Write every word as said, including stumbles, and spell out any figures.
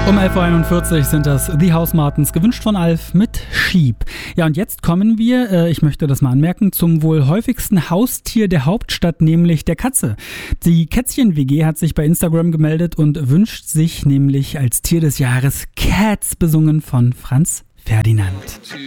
Um elf Uhr einundvierzig sind das The House Martins, gewünscht von Alf mit Sheep. Ja, und jetzt kommen wir, äh, ich möchte das mal anmerken, zum wohl häufigsten Haustier der Hauptstadt, nämlich der Katze. Die Kätzchen-W G hat sich bei Instagram gemeldet und wünscht sich nämlich als Tier des Jahres Cats, besungen von Franz Ferdinand.